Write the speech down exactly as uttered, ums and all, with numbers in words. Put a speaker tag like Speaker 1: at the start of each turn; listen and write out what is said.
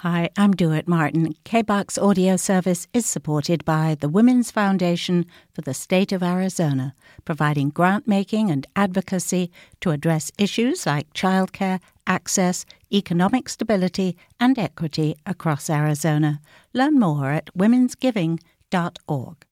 Speaker 1: Hi, I'm Dewitt Martin. K B O X audio service is supported by the Women's Foundation for the State of Arizona, providing grant-making and advocacy to address issues like childcare, access, economic stability, and equity across Arizona. Learn more at womens giving dot org.